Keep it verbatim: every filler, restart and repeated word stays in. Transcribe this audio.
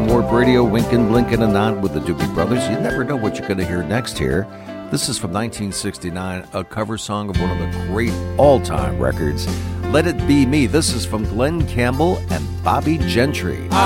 Ward Radio, winking, blinking, and nod with the Doobie Brothers. You never know what you're going to hear next here. This is from nineteen sixty-nine, a cover song of one of the great all-time records, Let It Be Me. This is from Glenn Campbell and Bobby Gentry. I